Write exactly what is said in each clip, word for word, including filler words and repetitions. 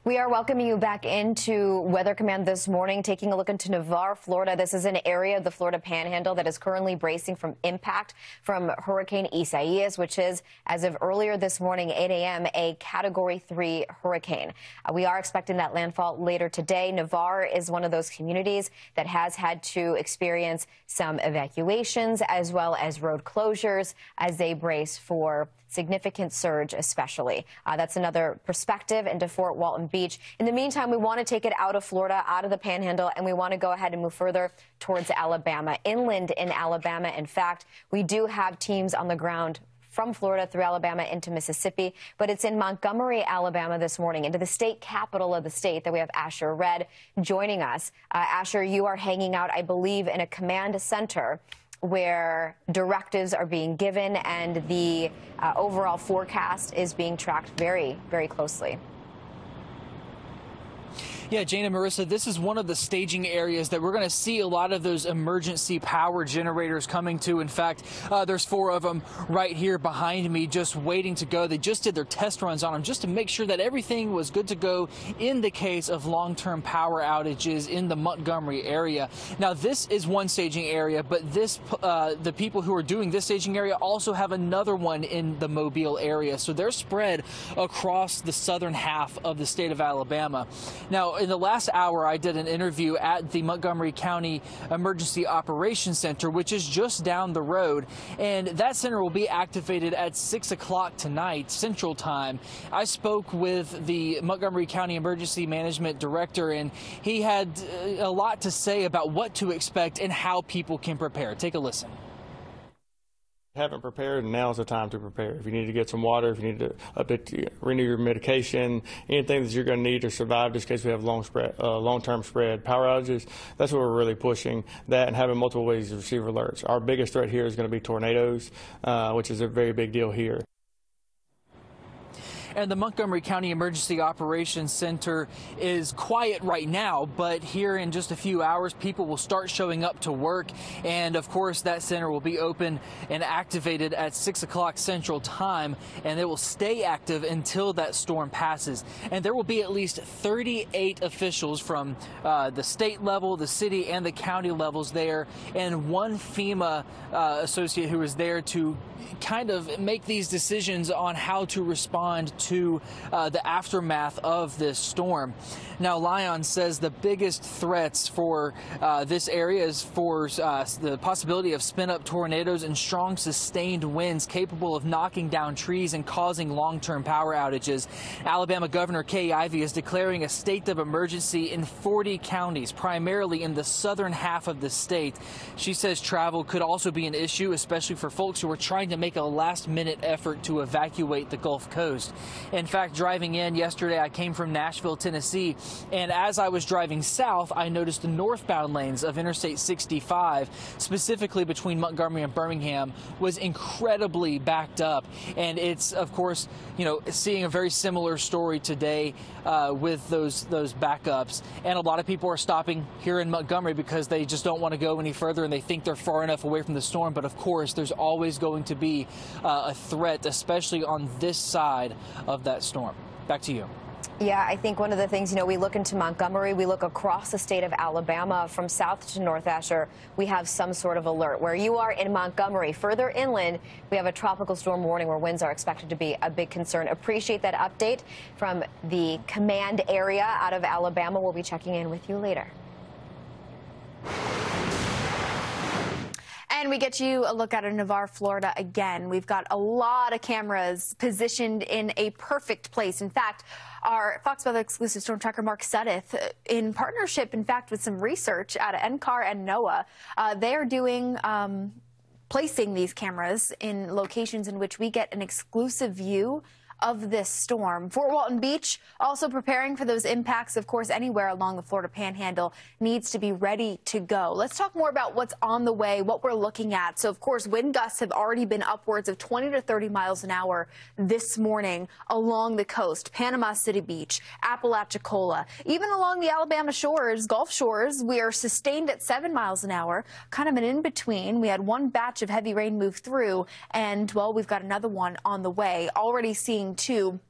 We are welcoming you back into Weather Command this morning, taking a look into Navarre, Florida. This is an area of the Florida Panhandle that is currently bracing from impact from Hurricane Isaias, which is, as of earlier this morning, eight a m, a Category three hurricane. Uh, we are expecting that landfall later today. Navarre is one of those communities that has had to experience some evacuations as well as road closures as they brace for significant surge, especially. Uh, that's another perspective into Fort Walton Beach. In the meantime, we want to take it out of Florida, out of the Panhandle, and we want to go ahead and move further towards Alabama, inland in Alabama. In fact, we do have teams on the ground from Florida through Alabama into Mississippi, but it's in Montgomery, Alabama this morning, into the state capital of the state, that we have Asher Red joining us. Uh, Asher, you are hanging out, I believe, in a command center where directives are being given and the uh, overall forecast is being tracked very, very closely. Yeah, Jane and Marissa, this is one of the staging areas that we're going to see a lot of those emergency power generators coming to. In fact, uh, there's four of them right here behind me just waiting to go. They just did their test runs on them just to make sure that everything was good to go in the case of long-term power outages in the Montgomery area. Now, this is one staging area, but this uh, the people who are doing this staging area also have another one in the Mobile area. So they're spread across the southern half of the state of Alabama. Now, in the last hour, I did an interview at the Montgomery County Emergency Operations Center, which is just down the road, and that center will be activated at six o'clock tonight, Central Time. I spoke with the Montgomery County Emergency Management Director, and he had a lot to say about what to expect and how people can prepare. Take a listen. Haven't prepared, and now's the time to prepare. If you need to get some water, if you need to update, renew your medication, anything that you're going to need to survive just in case we have long spread, uh, long-term spread power outages, that's what we're really pushing, that and having multiple ways to receive alerts. Our biggest threat here is going to be tornadoes, uh, which is a very big deal here. And the Montgomery County Emergency Operations Center is quiet right now, but here in just a few hours, people will start showing up to work. And of course, that center will be open and activated at six o'clock Central Time, and it will stay active until that storm passes. And there will be at least thirty-eight officials from uh, the state level, the city, and the county levels there, and one FEMA uh, associate who is there to kind of make these decisions on how to respond to uh, the aftermath of this storm. Now, Lyon says the biggest threats for uh, this area is for uh, the possibility of spin-up tornadoes and strong sustained winds capable of knocking down trees and causing long-term power outages. Alabama Governor Kay Ivey is declaring a state of emergency in forty counties, primarily in the southern half of the state. She says travel could also be an issue, especially for folks who are trying to make a last-minute effort to evacuate the Gulf Coast. In fact, driving in yesterday, I came from Nashville, Tennessee, and as I was driving south, I noticed the northbound lanes of Interstate sixty-five, specifically between Montgomery and Birmingham, was incredibly backed up. And it's, of course, you know, seeing a very similar story today uh, with those those backups. And a lot of people are stopping here in Montgomery because they just don't want to go any further and they think they're far enough away from the storm. But of course, there's always going to be uh, a threat, especially on this side of that storm. Back to you. Yeah, I think one of the things, you know, we look into Montgomery, we look across the state of Alabama from south to north, Asher, we have some sort of alert. Where you are in Montgomery, further inland, we have a tropical storm warning where winds are expected to be a big concern. Appreciate that update from the command area out of Alabama. We'll be checking in with you later. And we get you a look at Navarre, Florida again. We've got a lot of cameras positioned in a perfect place. In fact, our Fox Weather exclusive storm tracker Mark Sudduth, in partnership, in fact, with some research out of N C A R and NOAA, uh, they are doing um, placing these cameras in locations in which we get an exclusive view of this storm. Fort Walton Beach also preparing for those impacts. Of course, anywhere along the Florida Panhandle needs to be ready to go. Let's talk more about what's on the way, what we're looking at. So, of course, wind gusts have already been upwards of twenty to thirty miles an hour this morning along the coast. Panama City Beach, Apalachicola, even along the Alabama shores, Gulf shores, we are sustained at seven miles an hour, kind of an in-between. We had one batch of heavy rain move through, and, well, we've got another one on the way. Already seeing, too,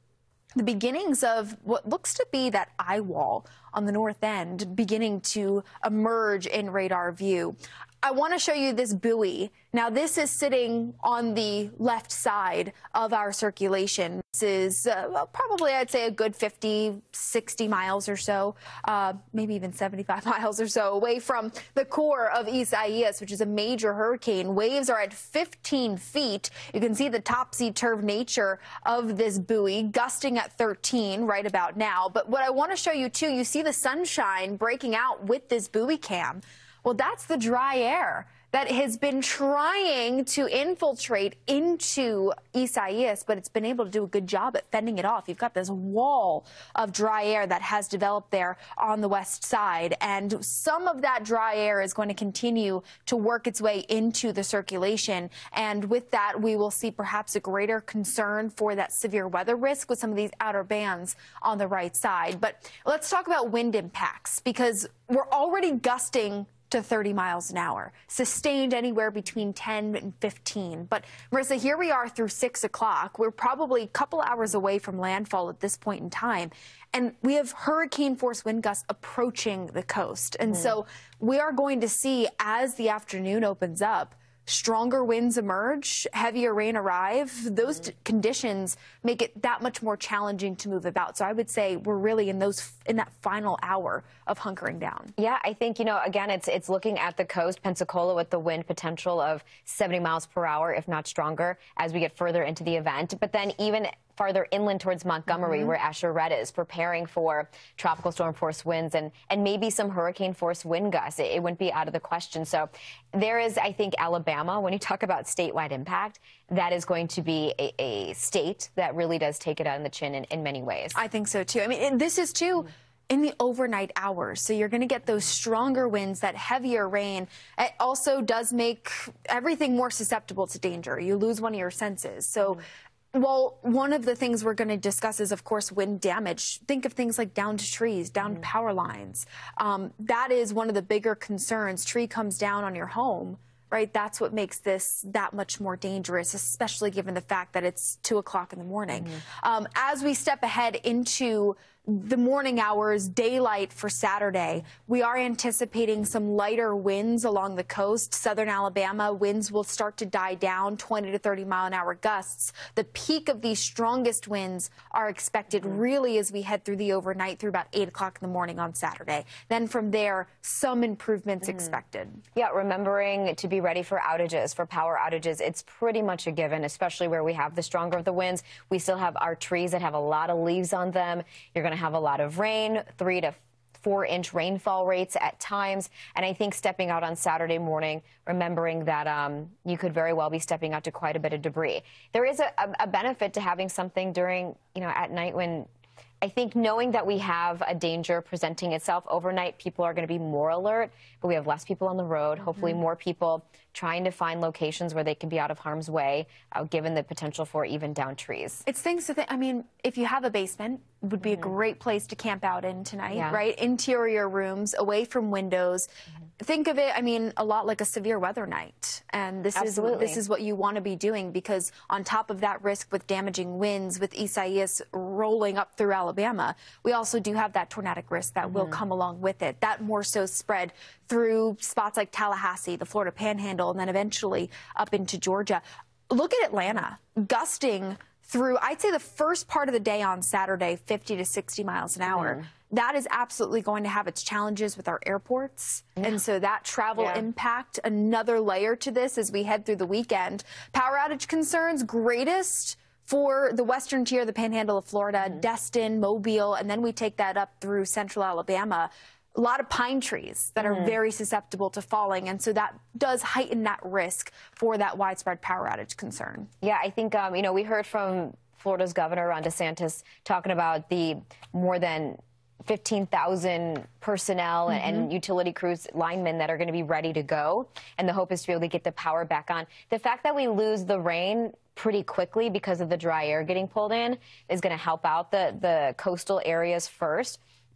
the beginnings of what looks to be that eye wall on the north end beginning to emerge in radar view. I want to show you this buoy. Now, this is sitting on the left side of our circulation. This is uh, well, probably, I'd say, a good fifty, sixty miles or so, uh, maybe even seventy-five miles or so away from the core of Isaias, which is a major hurricane. Waves are at fifteen feet. You can see the topsy-turvy nature of this buoy, gusting at thirteen right about now. But what I want to show you, too, you see the sunshine breaking out with this buoy cam. Well, that's the dry air that has been trying to infiltrate into Isaias, but it's been able to do a good job at fending it off. You've got this wall of dry air that has developed there on the west side, and some of that dry air is going to continue to work its way into the circulation. And with that, we will see perhaps a greater concern for that severe weather risk with some of these outer bands on the right side. But let's talk about wind impacts, because we're already gusting to thirty miles an hour, sustained anywhere between ten and fifteen. But Marissa, here we are through six o'clock. We're probably a couple hours away from landfall at this point in time. And we have hurricane force wind gusts approaching the coast. And mm. so we are going to see, as the afternoon opens up, stronger winds emerge, heavier rain arrive. Those mm-hmm. conditions make it that much more challenging to move about. So I would say we're really in those in that final hour of hunkering down. Yeah, I think, you know, again, it's it's looking at the coast, Pensacola, with the wind potential of seventy miles per hour, if not stronger, as we get further into the event. But then even farther inland towards Montgomery, mm-hmm. where Asher Red is, preparing for tropical storm force winds and, and maybe some hurricane force wind gusts. It, it wouldn't be out of the question. So there is, I think, Alabama, when you talk about statewide impact, that is going to be a, a state that really does take it on the chin in, in many ways. I think so, too. I mean, and this is, too, in the overnight hours. So you're going to get those stronger winds, that heavier rain. It also does make everything more susceptible to danger. You lose one of your senses. So well, one of the things we're going to discuss is, of course, wind damage. Think of things like downed trees, downed mm. power lines. Um, that is one of the bigger concerns. Tree comes down on your home, right? That's what makes this that much more dangerous, especially given the fact that it's two o'clock in the morning. Mm-hmm. Um, as we step ahead into the morning hours, daylight for Saturday, we are anticipating some lighter winds along the coast. Southern Alabama winds will start to die down, twenty to thirty mile an hour gusts. The peak of these strongest winds are expected mm-hmm. really as we head through the overnight through about eight o'clock in the morning on Saturday. Then from there, some improvements mm-hmm. expected. Yeah, remembering to be ready for outages, for power outages. It's pretty much a given, especially where we have the stronger of the winds. We still have our trees that have a lot of leaves on them. You're going to have a lot of rain, three to four inch rainfall rates at times. And I think stepping out on Saturday morning, remembering that um, you could very well be stepping out to quite a bit of debris. There is a, a benefit to having something during, you know, at night when I think knowing that we have a danger presenting itself overnight, people are going to be more alert, but we have less people on the road, mm-hmm. hopefully more people trying to find locations where they can be out of harm's way, uh, given the potential for even down trees. It's things to think. I mean, if you have a basement, it would be mm-hmm. a great place to camp out in tonight, yeah. right? Interior rooms, away from windows. Mm-hmm. Think of it, I mean, a lot like a severe weather night. And this Absolutely. is this is what you want to be doing, because on top of that risk with damaging winds, with Isaias rolling up through Alabama, we also do have that tornadic risk that mm-hmm. will come along with it. That more so spread through spots like Tallahassee, the Florida Panhandle, and then eventually up into Georgia. Look at Atlanta, gusting through, I'd say the first part of the day on Saturday, fifty to sixty miles an hour. Mm. That is absolutely going to have its challenges with our airports. Yeah. And so that travel yeah. impact, another layer to this as we head through the weekend. Power outage concerns, greatest for the western tier of the Panhandle of Florida, mm. Destin, Mobile, and then we take that up through central Alabama. A lot of pine trees that are mm. very susceptible to falling, and so that does heighten that risk for that widespread power outage concern. Yeah, I think, um, you know, we heard from Florida's governor, Ron DeSantis, talking about the more than fifteen thousand personnel mm-hmm. and utility crews, linemen that are going to be ready to go. And the hope is to be able to get the power back on. The fact that we lose the rain pretty quickly because of the dry air getting pulled in is going to help out the, the coastal areas first.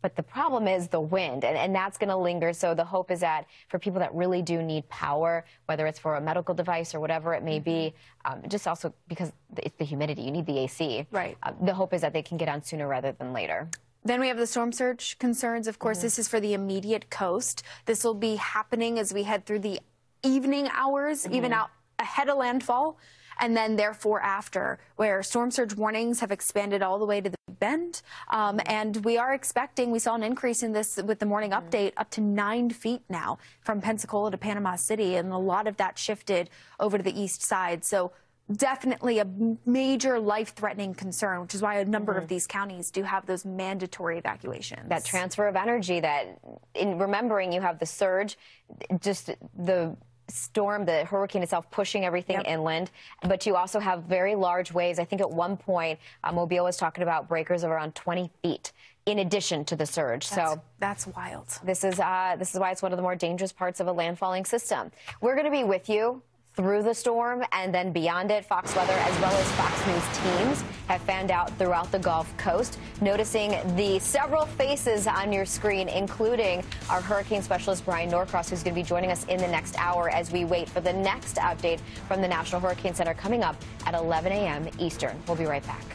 But the problem is the wind, and, and that's going to linger. So the hope is that for people that really do need power, whether it's for a medical device or whatever it may be, um, just also because it's the humidity, you need the A C. Right. Uh, the hope is that they can get on sooner rather than later. Then we have the storm surge concerns. Of course, mm-hmm. this is for the immediate coast. This will be happening as we head through the evening hours, mm-hmm. even out ahead of landfall, and then therefore after, where storm surge warnings have expanded all the way to the Bend. Um, and we are expecting, we saw an increase in this with the morning mm-hmm. update, up to nine feet now from Pensacola to Panama City. And a lot of that shifted over to the east side. So definitely a major life-threatening concern, which is why a number mm-hmm. of these counties do have those mandatory evacuations. That transfer of energy, that in remembering you have the surge, just the storm, the hurricane itself pushing everything yep. inland, but you also have very large waves. I think at one point, uh, Mobile was talking about breakers of around twenty feet in addition to the surge. That's, so that's wild. This is, uh, this is why it's one of the more dangerous parts of a landfalling system. We're going to be with you through the storm and then beyond it. Fox Weather as well as Fox News teams have fanned out throughout the Gulf Coast, noticing the several faces on your screen, including our hurricane specialist Brian Norcross, who's going to be joining us in the next hour as we wait for the next update from the National Hurricane Center coming up at eleven a m Eastern. We'll be right back.